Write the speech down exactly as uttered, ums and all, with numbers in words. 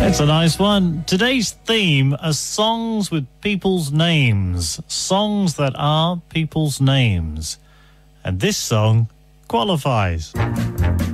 It's a nice one. Today's theme are songs with people's names. Songs that are people's names. And this song qualifies.